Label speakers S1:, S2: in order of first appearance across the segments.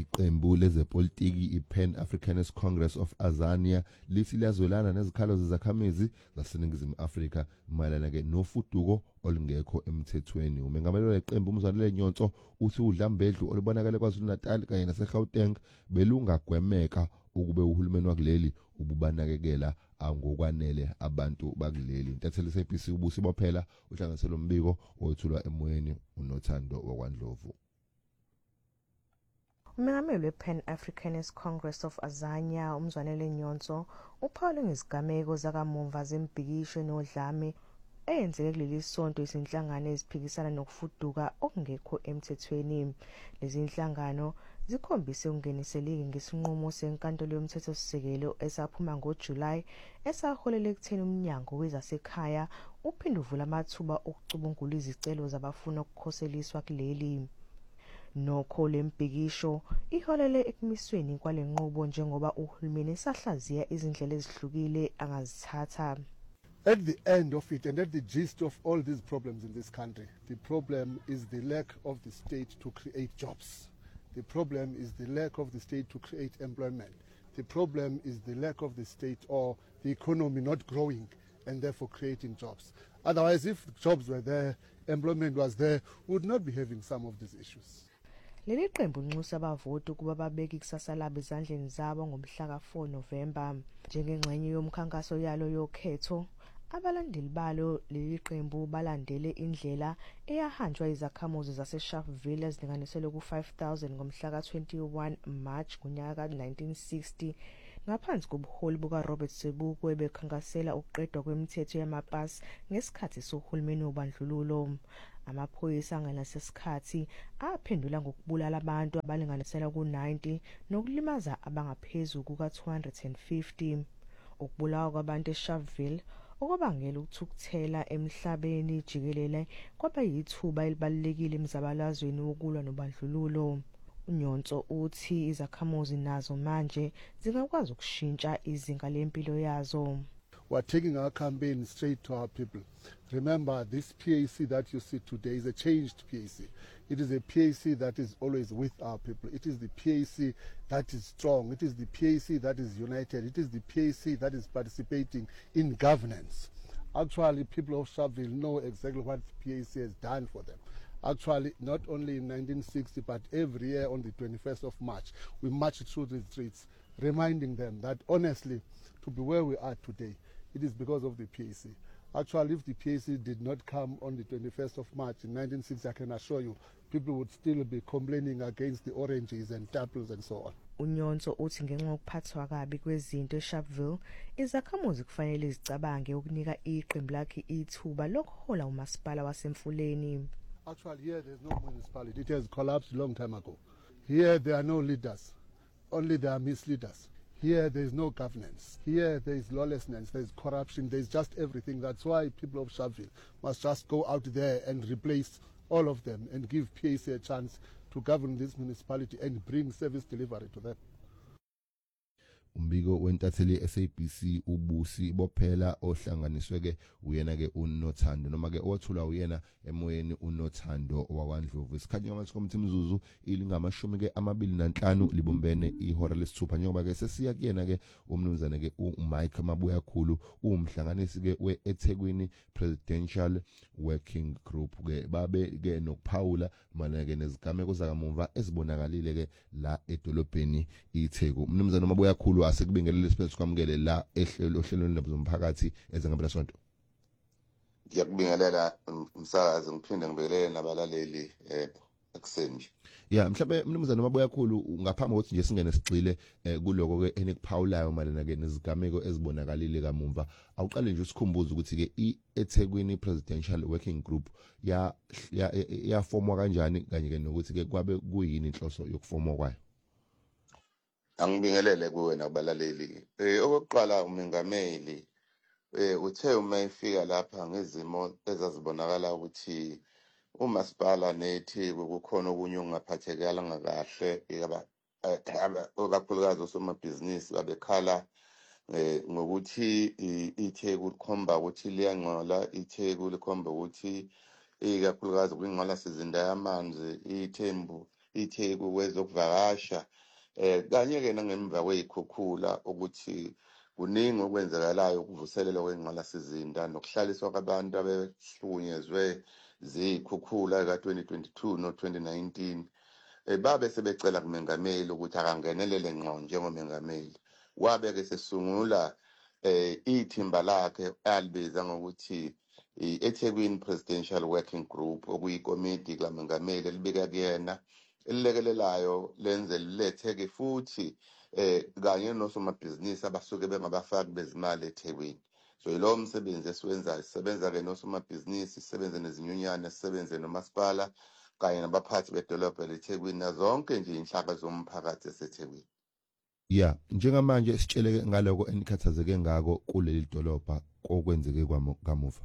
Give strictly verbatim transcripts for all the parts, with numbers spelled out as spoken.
S1: iqembu lezepolitiki iPan Africanist Congress of Azania lithi liyazwelana nezikhalo zezakhamizi zaseNingizimu Afrika mayelana ke nofuduko olungekho emthethweni. Umengameli weqembu uMzanele Nyonso uthi udlambedlu olubonakala kwaZulu-Natal kanye naseGauteng belungagwemeka ukube uhulumeni wakuleli ububanakekela ngokwanele abantu bakuleli. Intatheli S A B C ubusi bophela uhlanganisela umbiko oyethulwa emoyeni uNothando wakwaNdlovu.
S2: Umengameli we-Pan Africanist Congress of Azania uMzanele Nyonso uphawule ngezigameko zakamumva zembhikisho nodlame eyenzeke kuleli sonto izinhlangano eziphikisana nokufuduka okungekho emthethweni. Lezi inhlangano zikhombise ukungeniseleki ngesinqumo senkantolo yomthethosisekelo esaphuma ngoJulayi esaholela ekutheni umnyango wezasekhaya uphinde uvula amathuba okucubungula izicelo zabafuna ukukhoseliswa kuleli. Nokho lembhikisho iholele ekumisweni kwalenqubo njengoba uhulumeni esahlaziya izindlela ezihlukile angazithatha.
S3: At the end of it and at the gist of all these problems in this country, the problem is the lack of the state to create jobs. The problem is the lack of the state to create employment. The problem is the lack of the state or the economy not growing and therefore creating jobs. Otherwise, if jobs were there, employment was there, we would not be having some of these issues.
S2: Leli qembu linxusa abavoti ukuba babeke ikusasa labo ezandleni zabo ngomhla ka four November njengengxenye yomkhankaso yalo yokhetho. Abalandeli balo leli qembu balandele indlela eyahanjwa izakhamuzi zaseSharpeville ezilinganiselwe ku five thousand ngomhla ka twenty-one March ngonyaka ka nineteen sixty ngaphansi kobuholi buka Robert Sebukwe bekhankasela ukuqedwa kwemithetho yamapasi ngesikhathi sohulumeni wobandlululo. Amaphoyisa ngalesikhathi aphendula ngokubulala abantu abalinganisela ku ninety nokulimaza abangaphezulu kuka two hundred fifty. Ukubulawa kwabantu eSharpeville okwabangela ukuthukuthela emhlabeni jikelele kwaba yithuba elibalekile emzabalazweni wokulwa nobandlululo. uNyonso uthi izakhamuzi nazo manje zingakwazi ukushintsha izinga lempilo yazo.
S3: We're taking our campaign straight to our people. Remember, this P A C that you see today is a changed P A C. It is a P A C that is always with our people. It is the P A C that is strong. It is the P A C that is united. It is the P A C that is participating in governance. Actually, people of Sharpeville know exactly what the P A C has done for them. Actually, not only in nineteen sixty, but every year on the twenty-first of March, we march through the streets, reminding them that honestly, to be where we are today, it is because of the P A C. Actually, if the P A C did not come on the twenty-first of March in nineteen sixty, I can assure you, people would still be complaining against the oranges and apples and so on.
S2: uNyonso uthi ngenxa yokuphathwa kabi kwezinto eSharpeville, izakhamuzi kufanele zicabange ukunika iqembu lakhe ithuba lokuhola umasipala wasemfuleni.
S3: Actually, here there's no municipality. It has collapsed a long time ago. Here there are no leaders. Only there are misleaders. Here there is no governance. Here there is lawlessness, there is corruption, there is just everything. That's why people of Sharpeville must just go out there and replace all of them and give P A C a chance to govern this municipality and bring service delivery to them.
S1: Umbiko wentatheli S A B C ubusi bophela ohlanganiswe ke uyena ke uNothando noma ke owathula uyena emoyeni uNothando wakwaNdlovu. Isikhathi ngathi komthimzuzu ilingamashumi ke amabili nanhlanu libumbene ihora lesithupha njengoba ke sesiya kuyena ke umnumzane ke uMike Mabuya khulu umhlanganisi ke weEthekwini Presidential Working Group ke babe ke nokuphawula mana ke nezigameko zakamumva ezibonakalile ke la edolobheni iTheku. Umnumzane Mabuya khulu asekubingelele isiphetho kwamukele la ehlelo ohlelweni lezomphakathi ezengabela sonto.
S4: Ngiyakubingelela umsakazi ngiphinde ngibingelele nabalaleli eh ekseni.
S1: Yeah, mhlawumbe mnumzane Mabuya khulu ngaphambi kokuthi nje singene sigxile kuloko ke enikuphawulayo malana ke nezigameko ezibonakalile kamumva awuqale nje usikhumbuze ukuthi ke iEthekwini Presidential Working Group ya yafomwa kanjani kanye ke nokuthi ke kwabe kuyini inhloso yokufomwa kwayo.
S4: Angibingelele kuwena kubalaleli. Eh okokuqala umengameli eh uthe uma efika lapha ngezimo ezazibonakala ukuthi umasipala neTheku kukhona okunye okungaphathekala ngakahle yaba kakhulukazi osomabhizinisi babekhala eh ngokuthi iTheku likhomba ukuthi liyangcola, iTheku likhomba ukuthi ikakhulukazi kwingqala sizinda yamanzi iThembu iTheku kwezokuvakasha eh kanye ke nangemva kwezikhukhula ukuthi kuningi okwenzakalayo ukuvuselela kwengqalasizinda nokuhlaliswa kwabantu abehlukunyezwe zikhukhula ka twenty twenty-two no twenty nineteen eh babe sebecela kumengameli ukuthi akangenelele ngqo njengomengameli. Wabe ke sesungula eh ithimba lakhe alibiza ngokuthi iEthekwini Presidential Working Group okuyikomiti kaMengameli elibika kuyena elilekelelayo lenze liletheke futhi eh kanye nosomabhizinisi abasuke bengabafaki bezimali eThekwini. So yilo msebenzi esiwenzayo, sisebenza ke nosomabhizinisi, sisebenze nezinyunyana, sisebenze nomasipala kanye nabaphathi bedolobha leThekwini nazonke nje inhlaka zomphakathi eseThekwini.
S1: Yeah, njengamanje sitsheleke ngaloko enikhathazeke ngako kuleli dolobha kokwenzeke kamuva.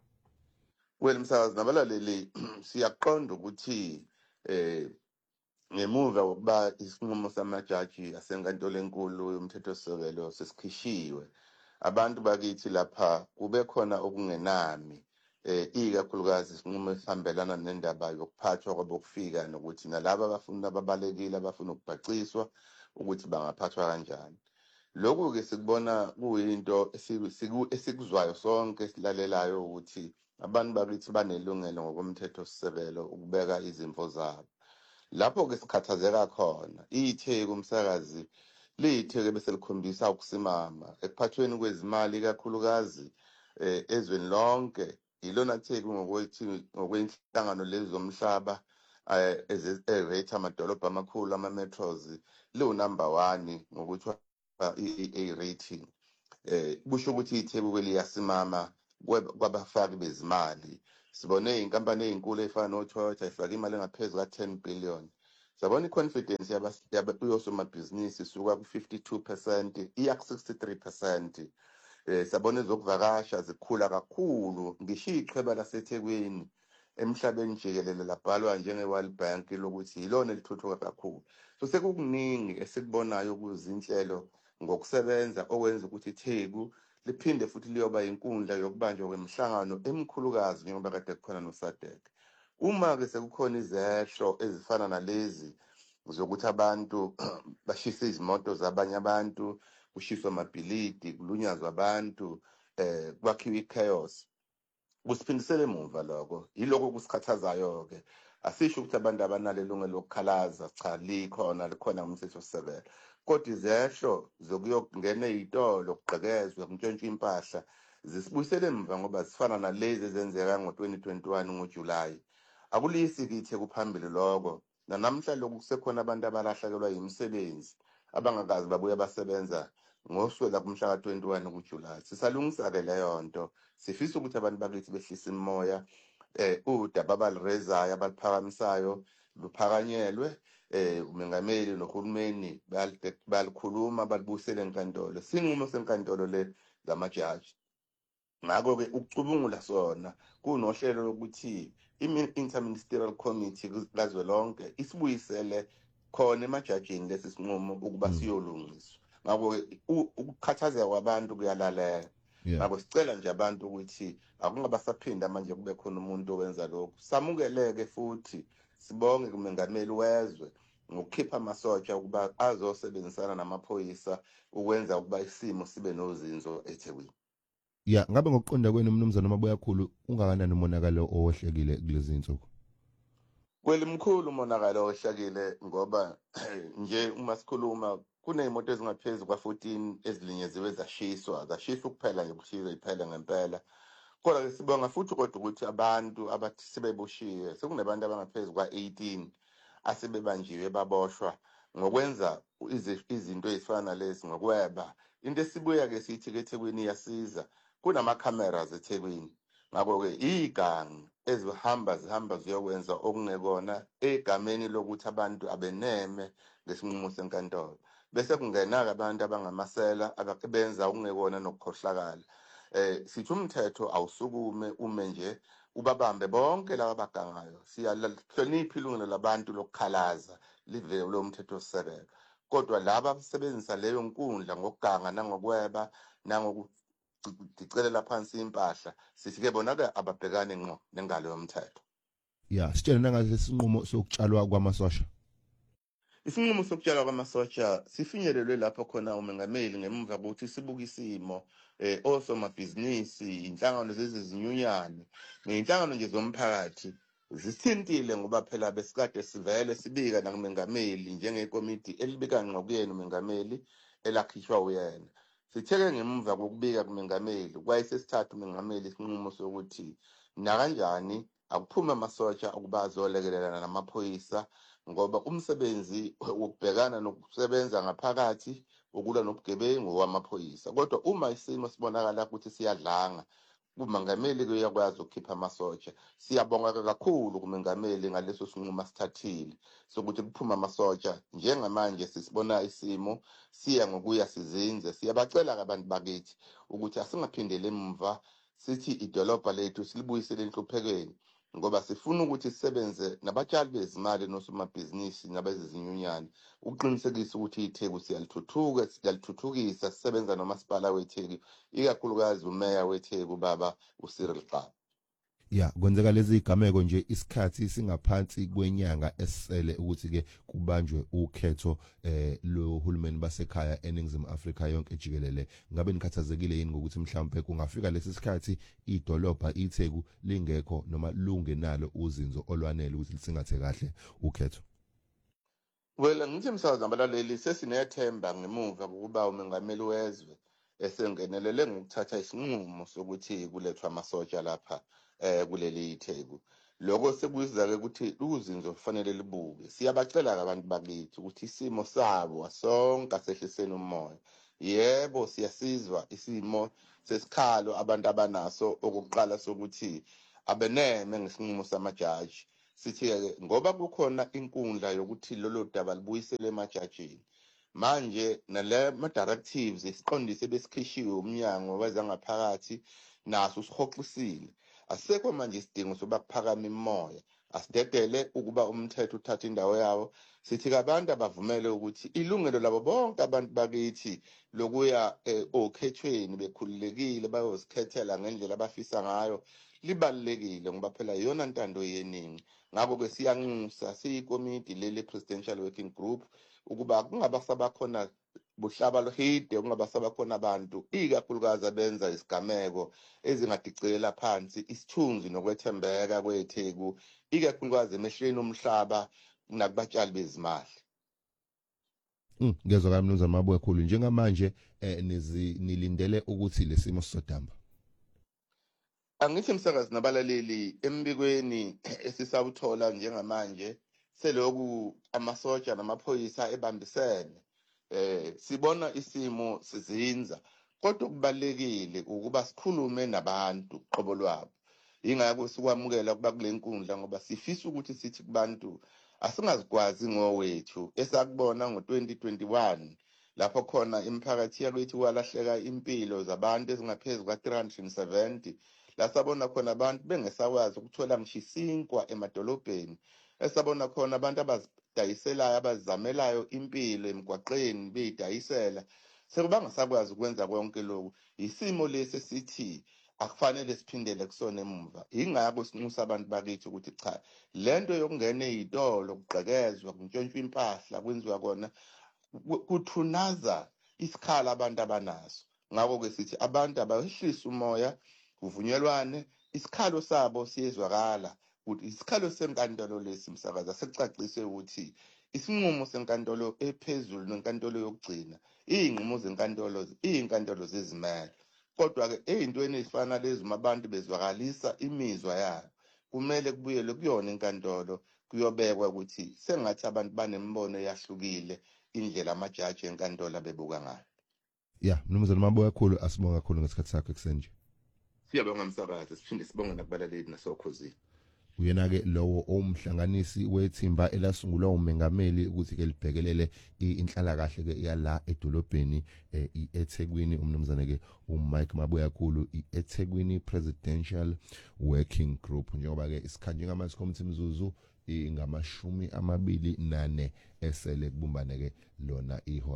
S4: Well msakazi nabalaleli siyaqonda ukuthi eh ngemuva kokuba isinqumo samajaji asenkantolo enkulu yomthethosisekelo sesikhishiwe, abantu bakithi lapha kube khona okungenami eh ikakhulukazi isinqumo esihambelana nendaba yokuphathwa kwabokufika nokuthi nalabo abafuna ababalekile abafuna ukubhaciswa ukuthi bangaphathwa kanjani. Lokhu ke sikubona kuyinto esikuzwayo sonke esilalelayo ukuthi abantu bakithi banelungelo ngokomthethosisekelo ukubeka izimvo zabo. Lapho ke sikhathazeka khona iTheku umsakazi litheke bese likhombisa ukusimama ekuphathweni kwezimali kakhulukazi eh ezweni lonke. Ilona Theku ngokwethi ngokwenhlangano lezi zomhlaba eh ezerate amadolobha amakhulu ama metros lo number one ngokuthi i rating eh kusho ukuthi iTheku kweliyasimama kwabafaki bezimali. Sibone inkampani ezinkulu efana noToyota ifaka imali engaphezulu ka ten billion. Sabona iconfidence yabasomabhizinisi isuka ku fifty-two percent iya ku sixty-three percent. Eh sabona ezokuvakasha zikhula kakhulu ngisho iqheba laseThekwini emhlabeni jikelele labhalwa njenge World Bank lokuthi yilona elithuthuka kakhulu. So sekukuningi esikubonayo kuzinhlelo ngokusebenza okwenza ukuthi iTheku liphinde futhi liyoba inkundla yokubanjwa kwemihlangano emikhulukazi njengoba kade kukhona noSADC. Uma ke sekukhona izehlo ezifana nalezi zokuthi abantu bashisa izimoto zabanye abantu, kushiswa amabhilidi, kulunyazwa abantu, eh kwakhiwa ichaos, kusiphindisele emuva lokho. Yiloko kusikhathazayo ke. Asisho ukuthi abantu abanalo ilungelo lokukhalaza, cha likhona likhona umthethosisekelo. Kodwa izehlo zokuyokungena ezitolo kugqekezwe kuntshontsha impahla zisibuyisele emva ngoba sifana nalezi ezenzeka ngo twenty twenty-one ngoJuly. Akulisi kithe kuphambili lokho. Namhla lokhu kusekhona abantu abalahlekelwa yimisebenzi abangakazi babuye basebenza ngoswela kumhla ka twenty-one kuJuly. Sisalungisa ke leyo nto. Sifisa ukuthi abantu bakithi behlisa imoya eh udaba abalirezayo abaliphakamisayo luphakanyelwe. Eh umengameli nohulumeni balikhuluma balibusele enkantolo. Sinqumo senkantolo le lamajaji. Ngakho ke ukucubungula sona kunohlelo lokuthi i-Interministerial Committee kazwelonke isibuyisele khona emajajini lesi sinqumo ukuba siyolungiswa. Ngakho ke ukukhathazeka kwabantu kuyalalela. Ngakho sicela nje abantu ukuthi akungabasaphinda manje kube khona umuntu owenza lokho. Samukeleke futhi sibonge kumengameli wezwe ngokukhipha amasotsha ukuba azosebenzisana namaphoyisa ukwenza ukuba isimo sibe nozinzo eThekwini.
S1: Ya ngabe ngokuqonda kwenu mnumzana Mabuyakhulu ungakanani umonakalo ohlekile kulezi insuku?
S4: Kwelimkhulu umonakalo ohlekile ngoba nje uma sikhuluma kunezimoto ezingaphezulu kwa fourteen ezilinyeziwe zashiswa zashiswa kuphela nje kushiwe iphela ngempela. Kodwa ke sibonga futhi kodwa ukuthi abantu abathi sebeboshiwe sekunabantu abangaphezulu kwa eighteen asebebanjiwe baboshwa ngokwenza izinto ezifana lezi ngokweba. Into esibuya ke sithi ke eThekwini iyasiza kunama cameras eThekwini. Ngakho ke igangi ezihamba zihamba ziyokwenza okungekona egameni lokuthi abantu abeneme ngesinqumo senkantolo. Bese kungena abantu abangamasela ababenza okungekona nokukhohlakala. Eh sithi umthetho awusukume ume nje ubabambe bonke laba abagangayo. Siyahlonipha ilungelo labantu lokukhalaza live lo mthethosisekelo. Kodwa laba abasebenzisa leyo nkundla ngokuganga nangokweba nangokudicelela phansi impahla sithi ke bona ke ababhekane ngqo nengalo yomthetho.
S1: Ya sitshela nangaze isinqumo sokutshalwa kwamasosha.
S4: Isinqumo sokutshalwa kwamasotsha sifinyelelwe lapho khona umengameli ngemuva kokuthi sibuke isimo eh osomabhizinisi, inhlangano zezinyunyane, neinhlangano nje zomphakathi zisithintile ngoba phela besikade sivele sibika nakumengameli njengekomiti elibika ngqo kuyena umengameli elakhishwa uyena. Sitheke ngemuva kokubika kumengameli kwayesesithathu umengameli isinqumo sokuthi na kanjani akuphuma amasotsha ukuba azolekelelana namaphoyisa ngoba umsebenzi wokubhekana nokusebenza ngaphakathi ukulwa nobugebengu wamaphoyisa. Kodwa uma isimo sibonakala ukuthi siyadlanga umengameli uyakwazi ukukhipha amasotsha. Siyabonga kakhulu kumengameli ngaleso sinqumo asithathile sokuthi kuphuma amasotsha. Njengamanje sisibona isimo siya ngokuya sizinze. Siyabacela abantu bakithi ukuthi asingaphindele emva, sithi idolobha lethu silibuyisele enhluphekweni ngoba sifuna ukuthi sisebenze nabatshali bezimali nosomabhizinisi nabezinyunyane ukuqinisekisa ukuthi iTheku siyalithuthuka siyalithuthukisa sisebenza nomasipala weTheku, ikakhulukazi umeya weTheku baba uCyril Qaba.
S1: Ya kwenzeka lezi igameko nje isikhathi singaphansi kwenyanga esele ukuthi ke kubanjwe ukhetho eh lohulumeni basekhaya eNingizimu Afrika yonke jikelele. Ngabe nikhathazekile yini ngokuthi mhlawumbe kungafika lesi sikhathi idolobha iTheku lingekho noma lungenalo uzinzo olwanele ukuthi lisingathe kahle ukhetho?
S4: Well, ngithi msakazi nabalaleli sesinethemba ngemuva kokuba umengameli wezwe esengenelele ngokuthatha isinqumo sokuthi kulethwa amasotsha lapha eh kuleli iTheku. Lokho sekuyiza ke ukuthi uzinzo kufanele libuke. Siyabacela abantu bakithi ukuthi isimo sabo asonke asehliseni umoya. Yebo siyasizwa isimo sesikhalo abantu abanaso okuqala sokuthi abeneme ngesinqumo samajaji. Sithi ke ngoba kukhona inkundla yokuthi lolo daba libuyisele emajajini. Manje nale ma directives isiqondise besikhishiwe umnyango wezangaphakathi naso sihoxisile. Asekho manje isidingo soba kuphakama imoya. Asidedele ukuba umthetho uthatha indawo yawo. Sithi abantu abavumele ukuthi ilungelo labo bonke abantu bakithi lokuya okhethweni bekhululekile bayozikhethela ngendlela abafisa ngayo libalekile ngoba phela iyona ntando yeningi. Ngakho ke siyanxusa siyikomiti leli presidential working group ukuba kungabasaba khona buhlaba lohide kungabasaba khona abantu ikakhulukazi abenza isigameko ezingadicela phansi isithunzi nokwethembeka kweTheku ikakhulukazi emehlweni omhlaba nakubatshali bezimali.
S1: Mm ngezwe ka Mnumzane Mabuya khulu njengamanje eh nilindele ukuthi lesimo sisodamba.
S4: Angithi msakazi nabalaleli embikweni esisawuthola njengamanje seloku amasotsha namaphoyisa ebambisene eh sibona isimo sizinza kodwa kubalekile ukuba sikhulume nabantu qobo lwabo. Ingakho sikwamukela kuba kule nkundla ngoba sifisa ukuthi sithi kubantu asingazikwazi ngowethu esakubona ngo twenty twenty-one lapho khona imiphakathi yakwethu walahleka impilo zabantu ezingaphezulu ka three hundred seventy. Lasabona khona abantu bengesakwazi ukuthola ngishisinkwa emadolobheni. Esabona khona abantu abazidayiselayo abazamelayo impilo emgwaqeni beyidayisela. Sekubangasakwazi ukwenza konke lokho. Isimo lesi sithi akufanele siphindele kusona emuva. Ingakho sinxusa abantu bakithi ukuthi cha lento yokungena ezitolo kugqekezwa kuntshontshwa impahla kwenziwa kona kuthunaza isikhala abantu abanaso. Ngakho ke sithi abantu abayehlisa umoya kuvunyelwane isikhalo sabo siyezwakala ukuthi isikhalo senkantolo lesi msakaza sekucacise ukuthi isinqumo senkantolo ephezulu nenkantolo yokugcina izinqumo zenkantolo izinkantolo zezimali. Kodwa ke ezintweni ezifana lezi abantu bezwakalisa imizwa yabo kumele kubuyele kuyona inkantolo kuyobekwa ukuthi sengathi abantu banembono eyahlukile indlela amajaji enkantolo bebuka ngayo.
S1: Ya Mnumzane Mabuya kakhulu asibonga kakhulu ngesikhathi sakho kusenje.
S4: Siyabonga msakazi siphinde sibonge nakubalaleli nasokhosini.
S1: Uyena ke lowo omhlanganisi wethimba elasungulwa umengameli ukuthi ke libhekelele inhlala kahle ke yala edolobheni iEthekwini umnumzane ke uMike Mabuya kakhulu iEthekwini Presidential Working Group njengoba ke isikhathi njengamanje komthi mzuzu ingamashumi amabili nane esele kubumbane ke lona ihora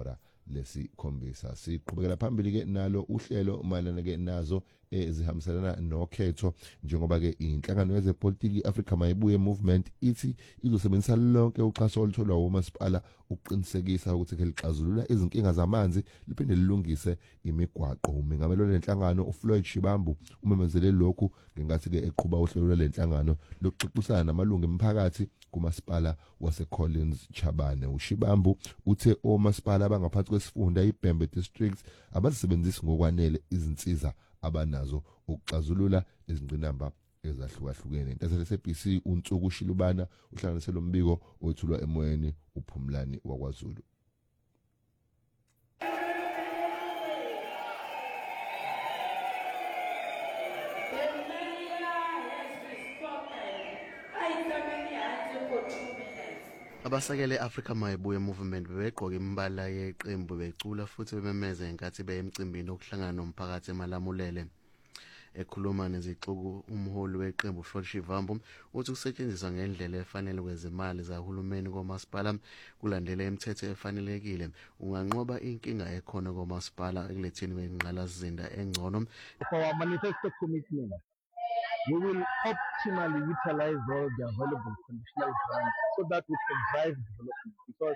S1: lesikhombisa. Siqhubekela phambili ke nalo uhlelo mayelana ke nazo ezihambiselana nokhetho njengoba ke inhlangano yezepolitiki Africa Mayibuye Movement ithi izosebenzisa lonke uxhaso olutholwa umasipala ukuqinisekisa ukuthi ke lixazulula izinkinga zamanzi liphinde lilungise imigwaqo. Umengameli lenhlangano uFloyd Shibambu umemezele lokhu ngenkathi ke eqhuba uhlelo lwenhlangano lokuxoxisana namalungu emphakathi kumasipala waseCollins Chabane. UShibambu uthe omasipala abangaphansi kwesifunda iBhembe District abazisebenzisi ngokwanele izinsiza abanazo ukuxazulula izingqinamba ezahlukahlukene. Intatheli S A B C uNtsuku Shilubana uhlanganisela umbiko othulwa emoyeni uPhumlani wakwaZulu.
S5: Abasakele Africa Mayibuye Movement bebegqoka imbala yeqembu becula futhi bememeza enkathi beyemcimbini okuhlangana nomphakathi emalamulele. Ekhuluma nezixuku umholi weqembu Floyd Shibambu uthi kusetshenziswa ngendlela efanele kwezimali zahulumeni komasipala kulandela imithetho efanelekile unganqoba inkinga ekhona komasipala ekuletheni kwengqalasizinda engcono.
S6: For our manifesto commitment, we will optimally utilize all the available conditional grants so that we can drive development, because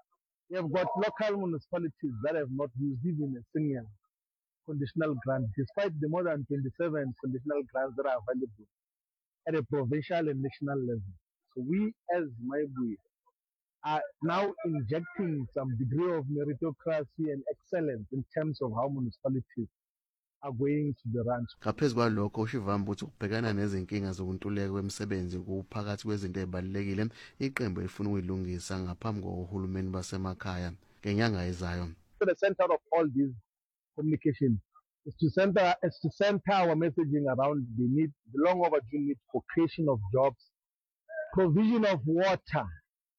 S6: we have got local municipalities that have not used even a single conditional grant, despite the more than twenty-seven conditional grants that are available at a provincial and national level. So we as Mayibuye are now injecting some degree of meritocracy and excellence in terms of how municipalities are going to the ranch.
S5: Ngaphezu kwalokho uShivambu uthi ukubhekana nezinkinga zokuntuleka kwemisebenzi kuphakathi kwezinto ezibalulekile iqembu elifuna ukuyilungisa ngaphambi kohulumeni basemakhaya ngenyanga ezayo.
S6: The center of all these communication is to center is to center our messaging around the need, the long overdue need for creation of jobs, provision of water,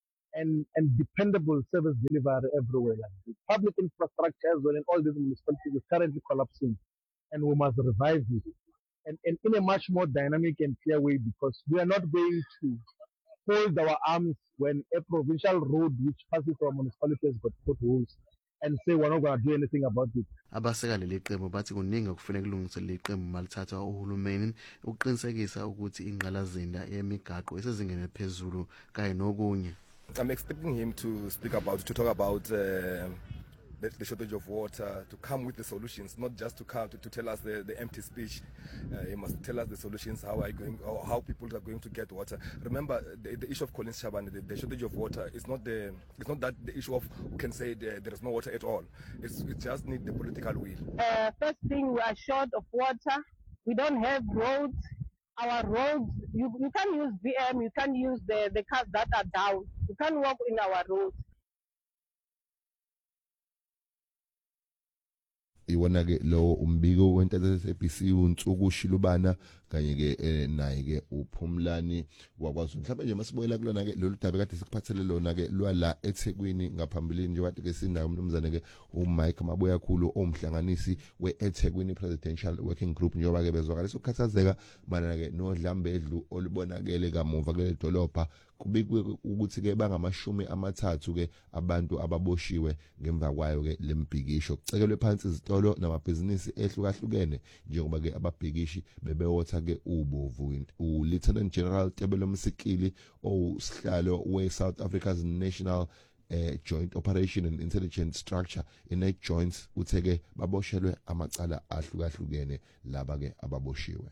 S6: and and dependable service delivery everywhere. Like the public infrastructure as well in all these municipalities is currently collapsing, and we must revive it, and, and in a much more dynamic and clear way, because we are not going to fold our arms when a provincial road which passes our municipality has got potholes and say we're not going to do anything about it.
S5: Abaseka leli qembu bathi kuningi okufanele kulungiswe leli qembu malithatha uhulumeni ukuqinisekisa ukuthi ingqalazinda yemigaqo esezingene ephezulu kanye nokunye.
S7: I'm expecting him to speak about, to talk about uh, the, the shortage of water, to come with the solutions, not just to come to, to tell us the, the empty speech. Uh, he must tell us the solutions, how are going, how, how people are going to get water. Remember, the, the issue of Collins Chabane, the, the shortage of water is not the, it's not that the issue of who can say the, there is no water at all. It's, it just need the political will.
S8: Uh, first thing, we are short of water. We don't have roads. Our roads, you, you can't use B M, you can't use the, the cars that are down. You can't walk in our roads.
S1: Iwona ke lo umbiko wentatha S A B C uNtsuku Shilubana kanye ke naye ke uPhumlani wakwaZulu. Mhlawumbe nje masibuyela kulona ke lolu daba kade sikuphathele lona ke lwala eThekwini ngaphambili nje kade ke sinayo umnumzane ke uMike Mabuya khulu omhlanganisi weEThekwini Presidential Working Group njengoba ke bezwakala sokukhathazeka mana ke nodlambedlu olubonakele kamuva kule dolopha kubikwe ukuthi ke bangamashumi amathathu ke abantu ababoshiwe ngemva kwayo ke lembhikisho kucekelwe phansi izitolo namabhizinisi ehlukahlukene njengoba ke ababhikishi bebewotha ke ubovu. U Lieutenant General Tebelo Msikili owusihlalo we South Africa's National uh, Joint Operation and Intelligence Structure in joints uthe ke baboshelwe amacala ahlukahlukene laba ke ababoshiwe.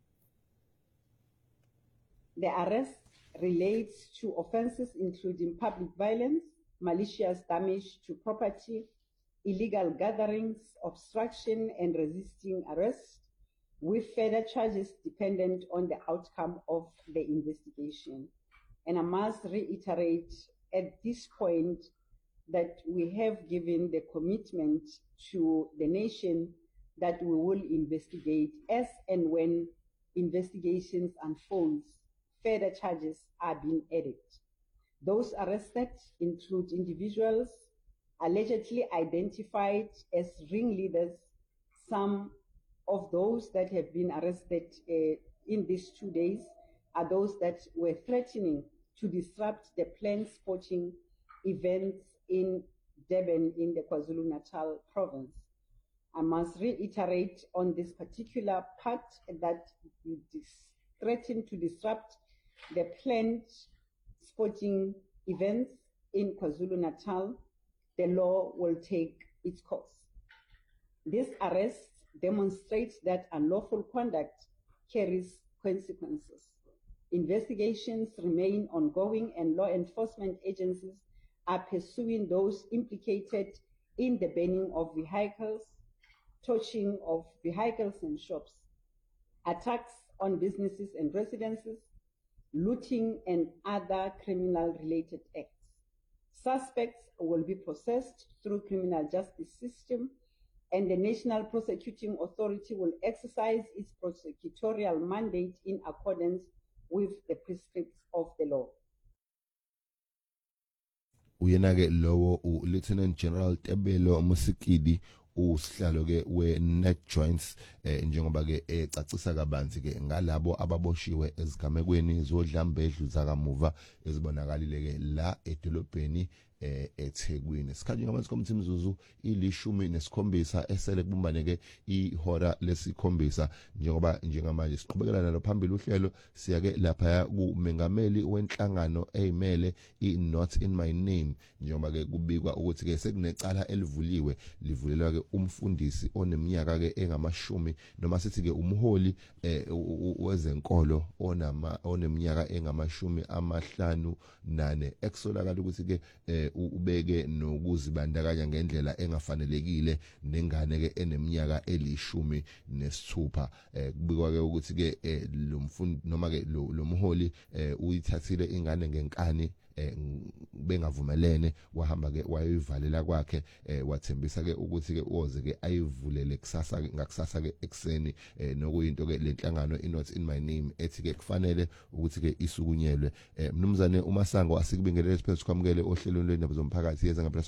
S9: The arrest relates to offences including public violence, malicious damage to property, illegal gatherings, obstruction and resisting arrest, with further charges dependent on the outcome of the investigation. And I must reiterate at this point that we have given the commitment to the nation that we will investigate as and when investigations unfolds, further charges are being added. Those arrested include individuals allegedly identified as ringleaders. Some of those that have been arrested uh, in these two days are those that were threatening to disrupt the planned sporting events in Durban in the KwaZulu-Natal province. I must reiterate on this particular part that you threaten to disrupt the planned sporting events in KwaZulu-Natal. The law will take its course. This arrest demonstrates that unlawful conduct carries consequences. Investigations remain ongoing and law enforcement agencies are pursuing those implicated in the burning of vehicles, torching of vehicles and shops, attacks on businesses and residences, looting and other criminal-related acts. Suspects will be processed through criminal justice system, and the National Prosecuting Authority will exercise its prosecutorial mandate in accordance with the prescripts of the law.
S1: Uyena-ke lowo u-Lieutenant General Tebelo Musikidi usihlalo ke we-Net Joints eh, njengoba ke ecacisa kabanzi ke ngalabo ababoshiwe ezigamekweni zodlambedlu zakamuva ezibonakalile ke la edolobheni eh eThekwini. Sikhathi ngamanzi komthini Mzuzu ilishumi nesikhombisa esele kubumbane ke ihora lesikhombisa njengoba njengamanje siqhubekela lo phambili uhlelo siyake lapha kumengameli wenhlangano eyimele i-Not in My Name njengoba ke kubikwa ukuthi ke sekunecala elivuliwe livulelwa ke umfundisi oneminyaka ke engamashumi noma sithi ke umholi eh wezenkolo onama oneminyaka engamashumi amahlanu nane eksolakala ukuthi ke eh ubeke nokuzibandakanya ngendlela engafanelekile nengane ke eneminyaka elishumi nesithupha eh kubikwa ke ukuthi ke lo mfundi noma ke lo mholi uyithathile ingane ngenkani bengavumelene wahamba ke wayivalela kwakhe wathembisa ke ukuthi ke oze ke ayivulele kusasa ngakusasa ke ekseni nokuyinto ke lenhlangano iNot in My Name ethi ke kufanele ukuthi ke isukunyelwe. Mnumzane uMasango asikubingelele siphezulu kwamukele ohlelweni lwendaba zomphakathi yeza ngempela